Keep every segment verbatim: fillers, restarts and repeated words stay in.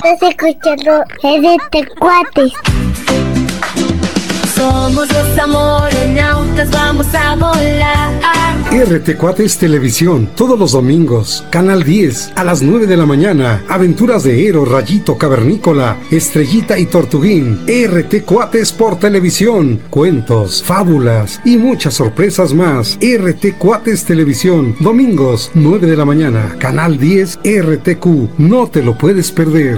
Estás escuchando R T Cuates. Somos los amoronautas, vamos a volar. R T Cuates Televisión, todos los domingos, Canal diez, a las nueve de la mañana. Aventuras de Ero, Rayito, Cavernícola, Estrellita y Tortuguín. R T Cuates por televisión. Cuentos, fábulas y muchas sorpresas más. R T Cuates Televisión, domingos, nueve de la mañana. Canal diez, R T Q. No te lo puedes perder.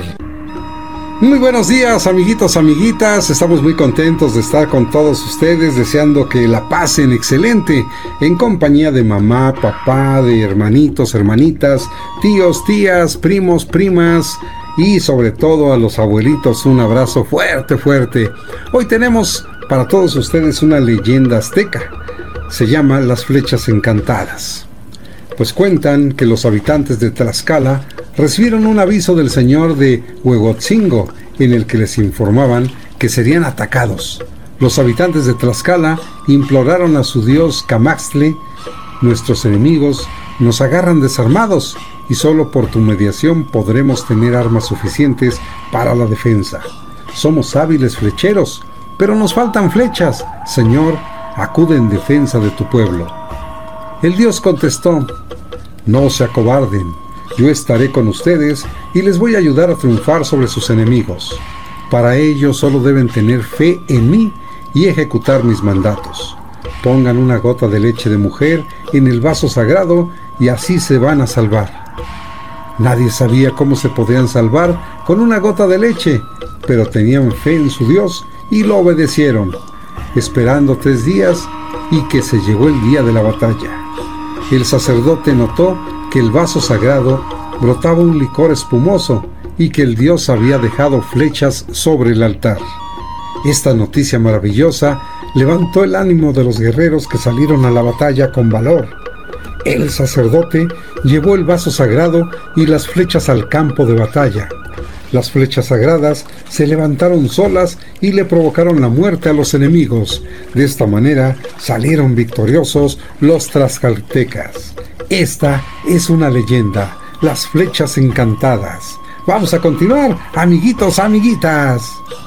Muy buenos días, amiguitos, amiguitas. Estamos muy contentos de estar con todos ustedes, deseando que la pasen excelente en compañía de mamá, papá, de hermanitos, hermanitas, tíos, tías, primos, primas y sobre todo a los abuelitos un abrazo fuerte, fuerte. Hoy tenemos para todos ustedes una leyenda azteca. Se llama Las Flechas Encantadas. Pues cuentan que los habitantes de Tlaxcala recibieron un aviso del señor de Huejotzingo en el que les informaban que serían atacados. Los habitantes de Tlaxcala imploraron a su dios Camaxtle: nuestros enemigos nos agarran desarmados y solo por tu mediación podremos tener armas suficientes para la defensa. Somos hábiles flecheros, pero nos faltan flechas. Señor, acude en defensa de tu pueblo. El dios contestó: no se acobarden, yo estaré con ustedes y les voy a ayudar a triunfar sobre sus enemigos. Para ello solo deben tener fe en mí y ejecutar mis mandatos. Pongan una gota de leche de mujer en el vaso sagrado y así se van a salvar. Nadie sabía cómo se podían salvar con una gota de leche, pero tenían fe en su Dios y lo obedecieron, esperando tres días y que se llegó el día de la batalla. El sacerdote notó que el vaso sagrado brotaba un licor espumoso y que el dios había dejado flechas sobre el altar. Esta noticia maravillosa levantó el ánimo de los guerreros que salieron a la batalla con valor. El sacerdote llevó el vaso sagrado y las flechas al campo de batalla. Las flechas sagradas se levantaron solas y le provocaron la muerte a los enemigos. De esta manera salieron victoriosos los tlaxcaltecas. Esta es una leyenda, las flechas encantadas. Vamos a continuar, amiguitos, amiguitas.